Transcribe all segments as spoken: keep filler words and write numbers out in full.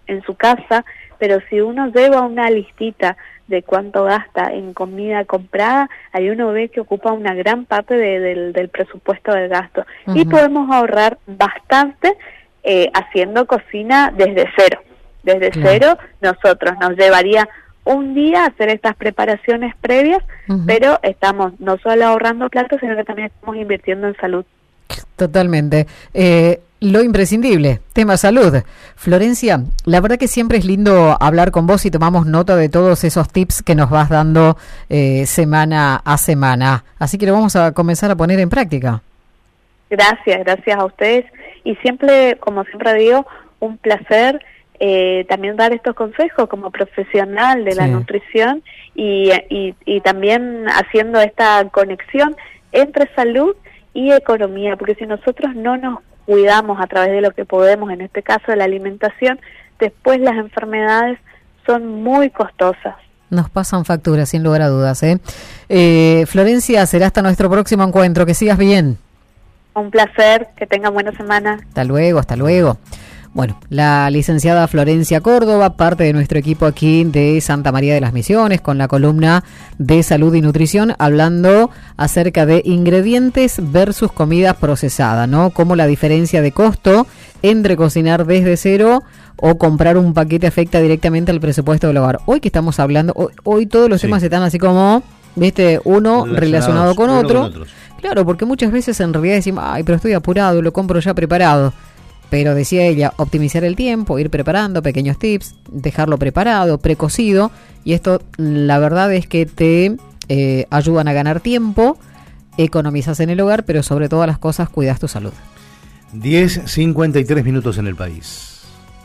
en su casa, pero si uno lleva una listita de cuánto gasta en comida comprada, ahí uno ve que ocupa una gran parte de, del, del presupuesto del gasto. Uh-huh. Y podemos ahorrar bastante eh, haciendo cocina desde cero. Desde claro. cero, nosotros nos llevaría un día hacer estas preparaciones previas, uh-huh. pero estamos no solo ahorrando plata, sino que también estamos invirtiendo en salud. Totalmente. Eh, lo imprescindible, tema salud. Florencia, la verdad que siempre es lindo hablar con vos y tomamos nota de todos esos tips que nos vas dando eh, semana a semana. Así que lo vamos a comenzar a poner en práctica. Gracias, gracias a ustedes. Y siempre, como siempre digo, un placer eh, también dar estos consejos como profesional de sí. la nutrición y, y, y también haciendo esta conexión entre salud y economía, porque si nosotros no nos cuidamos a través de lo que podemos, en este caso de la alimentación, después las enfermedades son muy costosas. Nos pasan facturas, sin lugar a dudas. ¿eh? Eh, Florencia, será hasta nuestro próximo encuentro. Que sigas bien. Un placer, que tengan buena semana. Hasta luego, hasta luego. Bueno, la licenciada Florencia Córdoba, parte de nuestro equipo aquí de Santa María de las Misiones, con la columna de salud y nutrición, hablando acerca de ingredientes versus comida procesada, ¿no? Como la diferencia de costo entre cocinar desde cero o comprar un paquete afecta directamente al presupuesto del hogar. Hoy que estamos hablando, hoy, hoy todos los sí. temas están así como, viste, uno relacionado con otro. Con claro, porque muchas veces en realidad decimos, ay, pero estoy apurado, lo compro ya preparado. Pero decía ella, optimizar el tiempo, ir preparando pequeños tips, dejarlo preparado, precocido, y esto la verdad es que te eh, ayudan a ganar tiempo, economizas en el hogar, pero sobre todas las cosas cuidas tu salud. diez cincuenta y tres minutos en el país.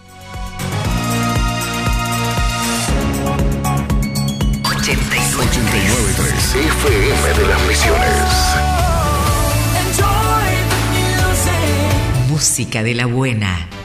ochenta y nueve punto tres F M de las Misiones. Música de la buena.